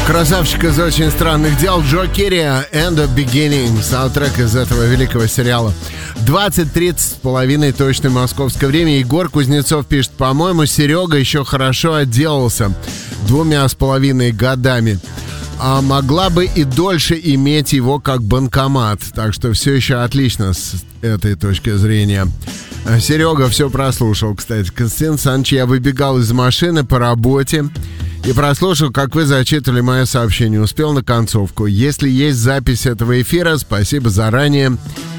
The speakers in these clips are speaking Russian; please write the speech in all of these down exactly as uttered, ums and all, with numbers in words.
Красавчик из «Очень странных дел» Джо Керри, «End of Beginning», саундтрек из этого великого сериала. двадцать тридцать с половиной точное московское время. Егор Кузнецов пишет: по-моему, Серега еще хорошо отделался двумя с половиной годами. А могла бы и дольше иметь его как банкомат. Так что все еще отлично с этой точки зрения. Серега все прослушал, кстати. Константин Александрович, я выбегал из машины по работе и прослушал, как вы зачитывали мое сообщение. Успел на концовку. Если есть запись этого эфира, спасибо заранее.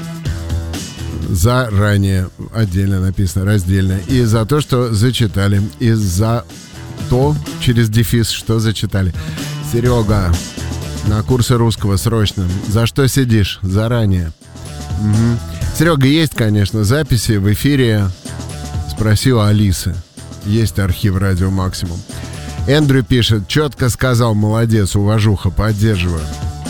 Заранее. Отдельно написано, раздельно. И за то, что зачитали. И за то, через дефис, что зачитали. Серега, на курсы русского срочно. За что сидишь? Заранее. Угу. Серега, есть, конечно, записи в эфире. Спроси у Алисы. Есть архив «Радио Максимум». Эндрю пишет: четко сказал, молодец, уважуха, поддерживаю.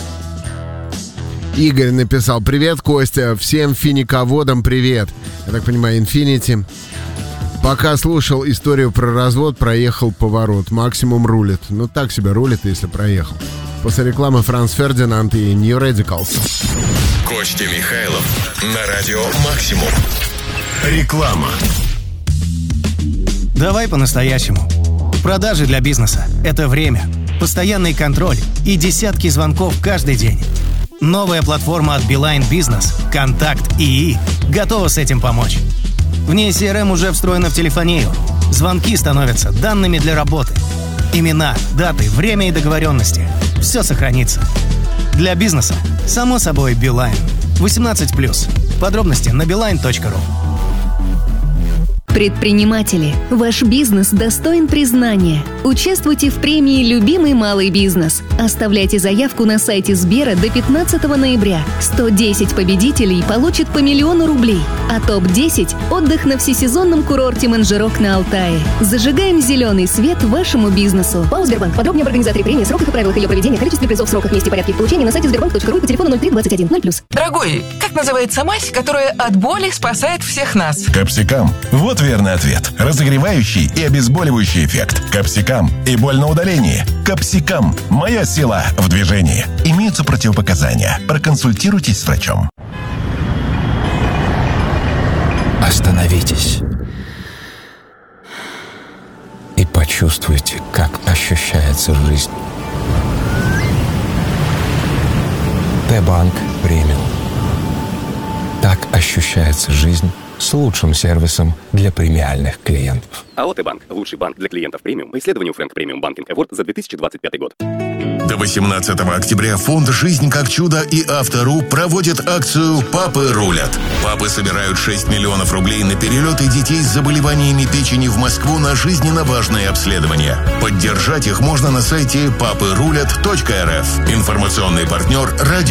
Игорь написал: привет, Костя, всем финиководам привет. Я так понимаю, Инфинити. Пока слушал историю про развод, проехал поворот. Максимум рулит. Ну так себе рулит, если проехал. После рекламы Франц Фердинанд и New Radicals. Костя Михайлов на радио Максимум. Реклама. Давай по-настоящему. Продажи для бизнеса – это время, постоянный контроль и десятки звонков каждый день. Новая платформа от Beeline Business «Контакт ИИ» готова с этим помочь. В ней си эр эм уже встроена в телефонию. Звонки становятся данными для работы. Имена, даты, время и договоренности – все сохранится. Для бизнеса, само собой, Beeline. восемнадцать плюс. Подробности на билайн точка ру. Предприниматели, ваш бизнес достоин признания. Участвуйте в премии «Любимый малый бизнес». Оставляйте заявку на сайте Сбера до пятнадцатого ноября. сто десять победителей получат по миллиону рублей, а топ десять – отдых на всесезонном курорте Манжерок на Алтае. Зажигаем зеленый свет вашему бизнесу. ПАО «Сбербанк». Подробнее об организаторе премии, сроках и правилах ее проведения, количестве призов, сроках, месте и порядке их получения на сайте сбербанк точка ру и по телефону ноль три двадцать один ноль плюс. Дорогой, как называется мазь, которая от боли спасает всех нас? Капсикам. Вот верный ответ. Разогревающий и обезболивающий эффект. Капсикам и боль на удалении. Капсикам. Моя сила в движении. Имеются противопоказания. Проконсультируйтесь с врачом. Остановитесь и почувствуйте, как ощущается жизнь. Т-банк премиум. Так ощущается жизнь с лучшим сервисом для премиальных клиентов. АО «Т-банк» – лучший банк для клиентов премиум по исследованию Frank Premium Banking Award за две тысячи двадцать пятый год. До восемнадцатого октября фонд «Жизнь как чудо» и Автору проводят акцию «Папы рулят». Папы собирают шесть миллионов рублей на перелеты детей с заболеваниями печени в Москву на жизненно важные обследования. Поддержать их можно на сайте папы рулят точка эр эф. Информационный партнер «Радио».